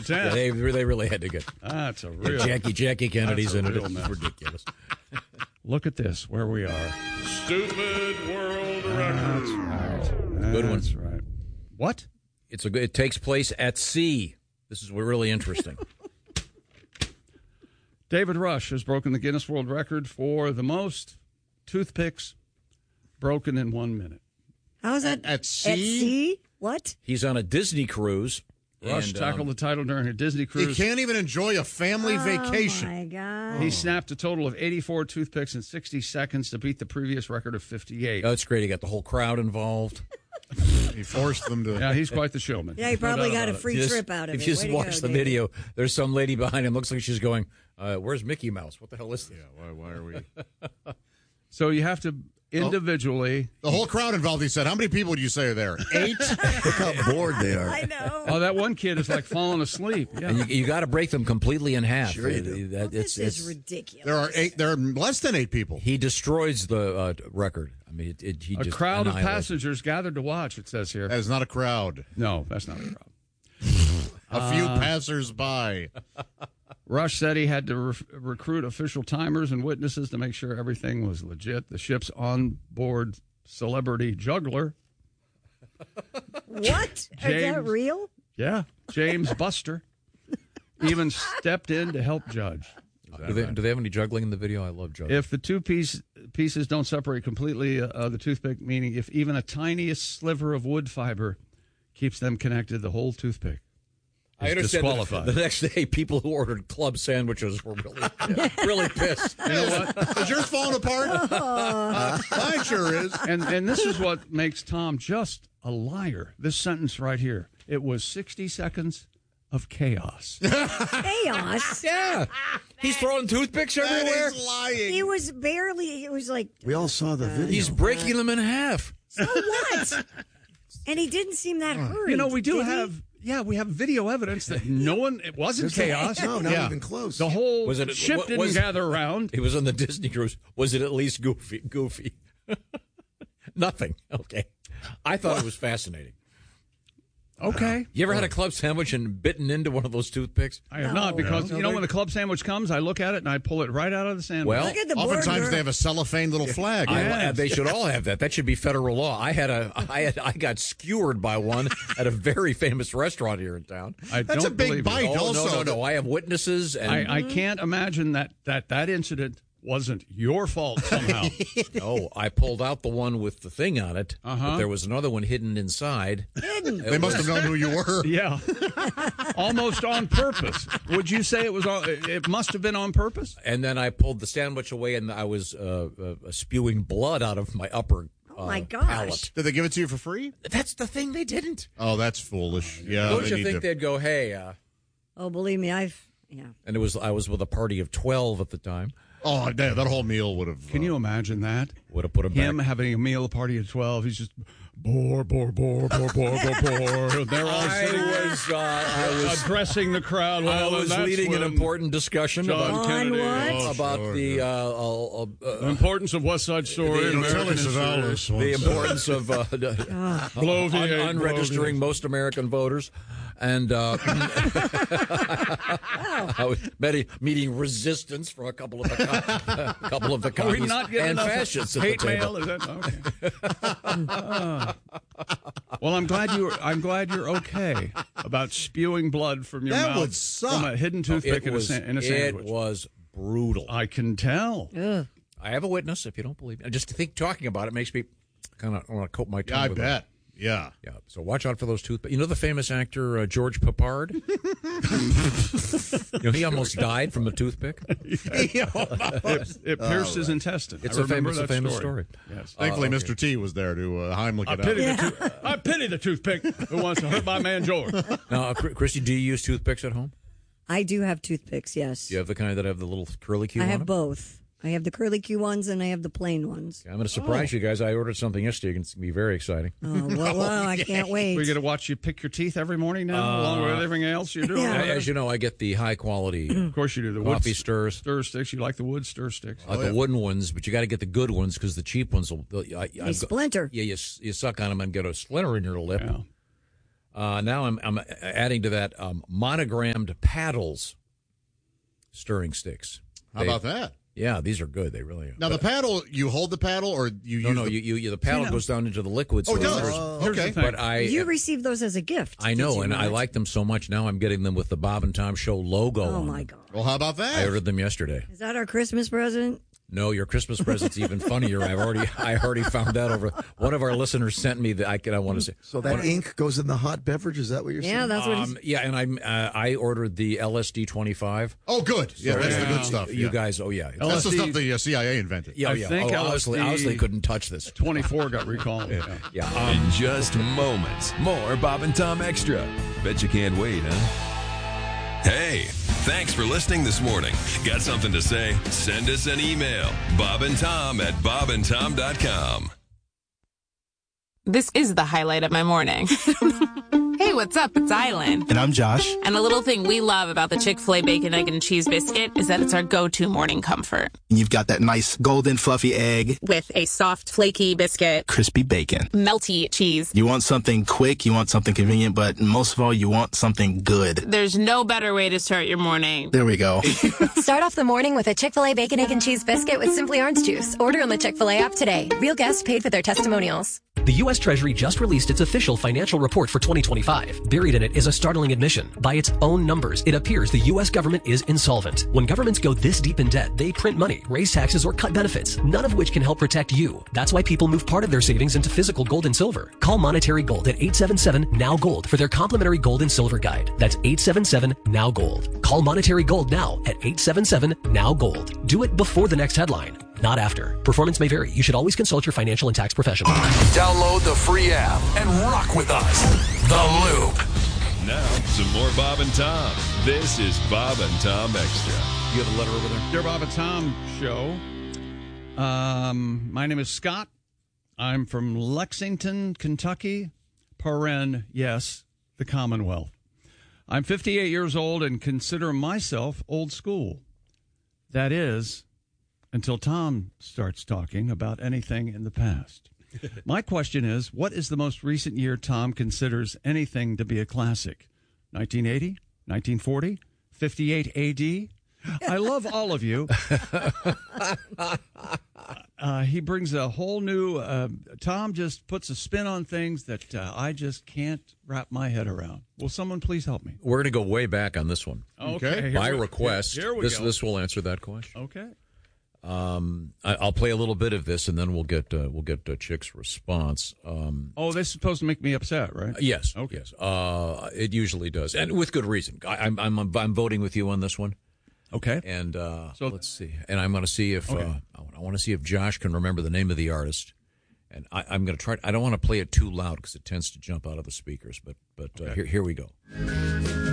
10. They really had to get That's a real. Jackie Kennedy's in it. real It's mess. ridiculous. Look at this, where we are. Stupid world record. That's right. Good one. That's right. What? It takes place at sea. This is really interesting. David Rush has broken the Guinness World Record for the most toothpicks broken in 1 minute. How's that? At sea? At sea? What? He's on a Disney cruise. Rush tackled the title during a Disney You cruise. can't even enjoy a family vacation. Oh, my God. He snapped a total of 84 toothpicks in 60 seconds to beat the previous record of 58. Oh, it's great. He got the whole crowd involved. He forced them to. Yeah, he's quite the showman. Yeah, he probably No doubt got a about it. free trip out of If it. you just Way to watch go, the David. video, there's some lady behind him. Looks like she's going, where's Mickey Mouse? What the hell is this? Yeah, why are we? So you have to individually. The whole crowd involved, he said. How many people would you say are there? 8? Look how bored they are. I know. Oh, that one kid is like falling asleep. Yeah. And you got to break them completely in half. Sure you do. This is ridiculous. There are 8. There are less than 8 people. He destroys the record. I mean, he A just crowd of annihilates it. passengers gathered to watch, it says here. That is not a crowd. No, that's not a crowd. A few passers-by. Rush said he had to recruit official timers and witnesses to make sure everything was legit. The ship's on-board celebrity juggler. What? Is that James- real? Yeah, James Buster even stepped in to help judge. Do they have any juggling in the video? I love juggling. If the two pieces don't separate completely, the toothpick, meaning if even a tiniest sliver of wood fiber keeps them connected, the whole toothpick I is understand disqualified. the next day, people who ordered club sandwiches were really pissed. You know what? Is yours falling apart? Mine sure is. And this is what makes Tom just a liar. This sentence right here. It was 60 seconds of chaos. Chaos. Yeah. He's throwing toothpicks That everywhere. is lying. He was barely, it was like, We all saw the video. He's breaking them in half. so what? And he didn't seem that hurried. You know, we do did he? have, we have video evidence that no one, it wasn't chaos. No, not Yeah. even close. The whole Was it- ship what didn't was- gather around. He was on the Disney cruise. Was it at least goofy? Nothing. Okay. I thought it was fascinating. Okay. You ever had a club sandwich and bitten into one of those toothpicks? I have not, because, No. you know, when the club sandwich comes, I look at it and I pull it right out of the sandwich. Well, Look at the Oftentimes burger. they have a cellophane little flag. They should all have that. That should be federal law. I got skewered by one at a very famous restaurant here in town. I That's don't a big believe bite. it. Oh, also, no. I have witnesses. And I can't imagine that incident wasn't your fault somehow. no, I pulled out the one with the thing on it, but there was another one hidden inside. They must have known who you were. Yeah. Almost on purpose. Would you say it must have been on purpose? And then I pulled the sandwich away, and I was spewing blood out of my upper Oh, my gosh. palate. Did they give it to you for free? That's the thing. They didn't. Oh, that's foolish. Yeah, Don't they you need think to- they'd go, hey, Oh, believe me, yeah. and I was with a party of 12 at the time. Oh, that whole meal would have. Can you imagine that? Would have put Him back. having a meal party at 12. He's just bore. They're all sitting I was addressing the crowd. I Well, was that's leading an when important discussion John about Kennedy. what? The importance of West Side Story. and American history. the importance of Bloviate, unregistering most American voters. And I was meeting resistance from a couple of the Are we communists not getting and enough fascists at the hate table. mail? Is that okay? Well, I'm glad you're okay about spewing blood from your That mouth would suck. from a hidden toothpick It was, in a it sandwich. was brutal. I can tell. Ugh. I have a witness. If you don't believe me, just to think talking about it makes me kind of want to coat my tongue. Yeah, I with it. bet. Yeah. Yeah. So watch out for those toothpicks. You know the famous actor George Papard? He almost died from a toothpick. It pierced his intestine. It's I a famous remember that story. Yes. Thankfully, okay. Mr. T was there to Heimlich I it pity, out. I pity the toothpick who wants to hurt my man George. Now, Christy, do you use toothpicks at home? I do have toothpicks, yes. Do you have the kind that have the little curly Q I on have them? both. I have the curly Q ones and I have the plain ones. I'm going to surprise you guys. I ordered something yesterday. It's going to be very exciting. Oh, well, I can't wait. We're going to watch you pick your teeth every morning now, along with everything else you do. Yeah. As you know, I get the high quality Of course you do. The coffee wood stirs. stir sticks. You like the wood stir sticks. I like the wooden ones, but you got to get the good ones because the cheap ones will They splinter. Yeah, you suck on them and get a splinter in your lip. Yeah. Now I'm adding to that monogrammed paddles stirring sticks. How about that? Yeah, these are good. They really are. Now, the paddle, you hold the paddle or you use the paddle goes down into the liquid. Oh, it so does? Okay. But You received those as a gift. I know, and I like them so much. Now I'm getting them with the Bob and Tom Show logo on Oh, them. my God. Well, how about that? I ordered them yesterday. Is that our Christmas present? No, your Christmas present's even funnier. I already found out over one of our listeners sent me that I want to say. So that ink goes in the hot beverage. Is that what you're saying? Yeah, that's what he's... Yeah, and I ordered the LSD 25. Oh, good. Yeah, that's the good stuff. You yeah. guys, oh yeah, That's the stuff the CIA invented. yeah, I yeah. think Honestly, couldn't touch this. 24 got recalled. Yeah. In just moments, more Bob and Tom Extra. Bet you can't wait, huh? Hey, thanks for listening this morning. Got something to say? Send us an email. bobandtom@bobandtom.com. This is the highlight of my morning. Hey, what's up? It's Island. And I'm Josh. And a little thing we love about the Chick-fil-A Bacon, Egg, and Cheese Biscuit is that it's our go-to morning comfort. You've got that nice golden fluffy egg, With a soft, flaky biscuit, crispy bacon. melty cheese. You want something quick, you want something convenient, but most of all, you want something good. There's no better way to start your morning. There we go. Start off the morning with a Chick-fil-A Bacon, Egg, and Cheese Biscuit with Simply Orange Juice. Order on the Chick-fil-A app today. Real guests paid for their testimonials. The U.S. Treasury just released its official financial report for 2025. Buried in it is a startling admission. By its own numbers, it appears the U.S. government is insolvent. When governments go this deep in debt, they print money, raise taxes, or cut benefits, none of which can help protect you. That's why people move part of their savings into physical gold and silver. Call Monetary Gold at 877-NOW-GOLD for their complimentary gold and silver guide. That's 877-NOW-GOLD. Call Monetary Gold now at 877-NOW-GOLD. Do it before the next headline, not after. Performance may vary. You should always consult your financial and tax professional. Download the free app and rock with us. The Loop. Now, some more Bob and Tom. This is Bob and Tom Extra. You have a letter over there? Dear Bob and Tom Show. My name is Scott. I'm from Lexington, Kentucky. Yes, the Commonwealth. I'm 58 years old and consider myself old school. That is, until Tom starts talking about anything in the past. My question is, what is the most recent year Tom considers anything to be a classic? 1980? 1940? 58 AD? I love all of you. He brings a whole new... Tom just puts a spin on things that I just can't wrap my head around. Will someone please help me? We're going to go way back on this one. Okay. By request. Here we go. This will answer that question. Okay. I'll play a little bit of this, and then we'll get Chick's response. This is supposed to make me upset, right? Yes. Okay. Yes. It usually does, and with good reason. I'm voting with you on this one. Okay. And so let's see. And I'm going to see if I want to see if Josh can remember the name of the artist. And I'm going to try. I don't want to play it too loud because it tends to jump out of the speakers. But here we go.